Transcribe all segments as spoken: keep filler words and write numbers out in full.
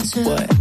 wanted to. What?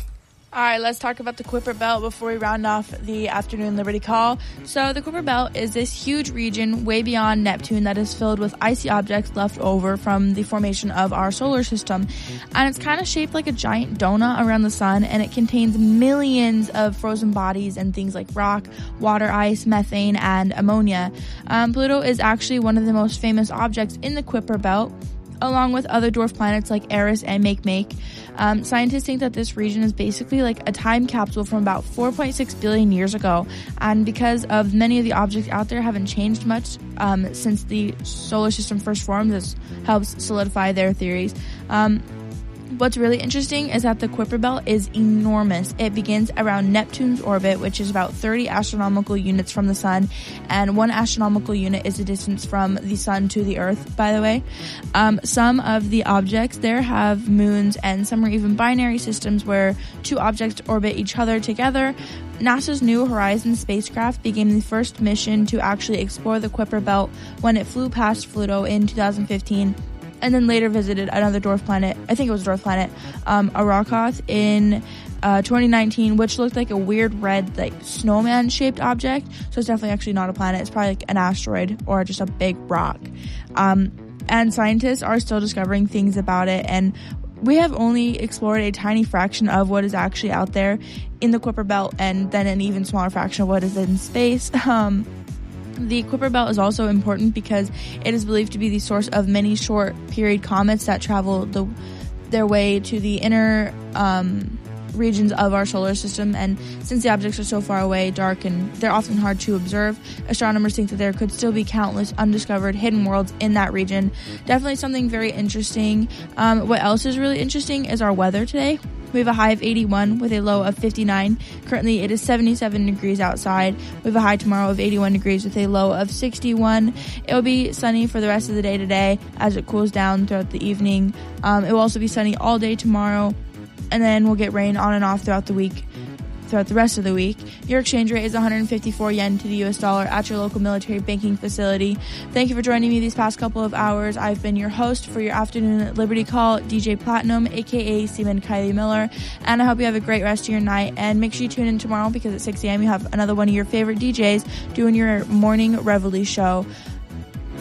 All right, let's talk about the Kuiper Belt before we round off the afternoon Liberty Call. So the Kuiper Belt is this huge region way beyond Neptune that is filled with icy objects left over from the formation of our solar system. And it's kind of shaped like a giant donut around the sun, and it contains millions of frozen bodies and things like rock, water ice, methane, and ammonia. Um, Pluto is actually one of the most famous objects in the Kuiper Belt, along with other dwarf planets like Eris and Makemake. Um, scientists think that this region is basically like a time capsule from about four point six billion years ago, and because of many of the objects out there haven't changed much um, since the solar system first formed, this helps solidify their theories. Um, What's really interesting is that the Kuiper Belt is enormous. It begins around Neptune's orbit, which is about thirty astronomical units from the sun, and one astronomical unit is the distance from the sun to the Earth, by the way. Um, some of the objects there have moons, and some are even binary systems where two objects orbit each other together. NASA's New Horizons spacecraft began the first mission to actually explore the Kuiper Belt when it flew past Pluto in two thousand fifteen. And then later visited another dwarf planet, I think it was a dwarf planet, um, Arrokoth in uh, twenty nineteen, which looked like a weird red, like, snowman-shaped object. So it's definitely actually not a planet. It's probably like an asteroid or just a big rock. Um, and scientists are still discovering things about it, and we have only explored a tiny fraction of what is actually out there in the Kuiper Belt, and then an even smaller fraction of what is in space. Um, The Kuiper Belt is also important because it is believed to be the source of many short-period comets that travel the, their way to the inner um, regions of our solar system. And since the objects are so far away, dark, and they're often hard to observe, astronomers think that there could still be countless undiscovered hidden worlds in that region. Definitely something very interesting. Um, what else is really interesting is our weather today. We have a high of eighty-one with a low of fifty-nine. Currently, it is seventy-seven degrees outside. We have a high tomorrow of eighty-one degrees with a low of sixty-one. It will be sunny for the rest of the day today as it cools down throughout the evening. Um, it will also be sunny all day tomorrow, and then we'll get rain on and off throughout the week. Throughout the rest of the week. Your exchange rate is one hundred fifty-four yen to the U S dollar at your local military banking facility. Thank you for joining me these past couple of hours. I've been your host for your afternoon Liberty Call, D J Platinum, aka Seaman Kylie Miller, and I hope you have a great rest of your night, and make sure you tune in tomorrow because at six a.m. you have another one of your favorite D Js doing your morning reveille show.